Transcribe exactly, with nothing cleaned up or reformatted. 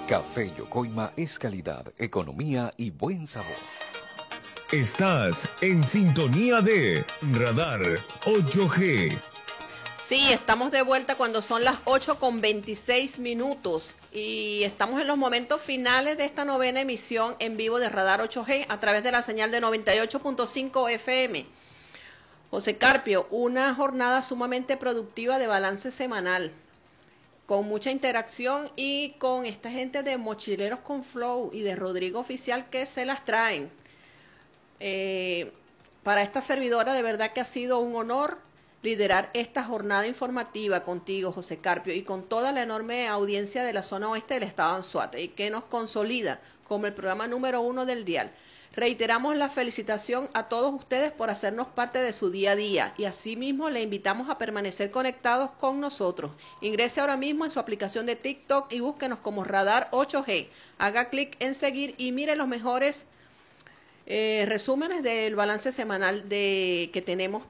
Café Yocoima es calidad, economía y buen sabor. Estás en sintonía de Radar ocho G. Sí, estamos de vuelta cuando son las ocho con veintiséis minutos y estamos en los momentos finales de esta novena emisión en vivo de Radar ocho G a través de la señal de noventa y ocho punto cinco F M. José Carpio, una jornada sumamente productiva de balance semanal, con mucha interacción y con esta gente de Mochileros con Flow y de Rodrigo Oficial que se las traen. Eh, para esta servidora de verdad que ha sido un honor liderar esta jornada informativa contigo, José Carpio, y con toda la enorme audiencia de la zona oeste del estado de Anzoátegui, y que nos consolida como el programa número uno del dial. Reiteramos la felicitación a todos ustedes por hacernos parte de su día a día y asimismo le invitamos a permanecer conectados con nosotros. Ingrese ahora mismo en su aplicación de TikTok y búsquenos como Radar ocho G. Haga clic en seguir y mire los mejores Eh, resúmenes del balance semanal de que tenemos